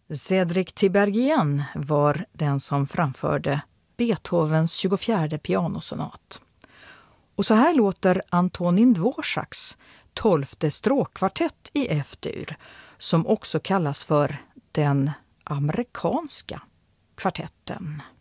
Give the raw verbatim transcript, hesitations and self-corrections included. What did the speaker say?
Cédric Tiberghien var den som framförde Beethovens tjugofjärde pianosonat. Och så här låter Antonin Dvoraks tolfte stråkkvartett i F-dur, som också kallas för den amerikanska kvartetten.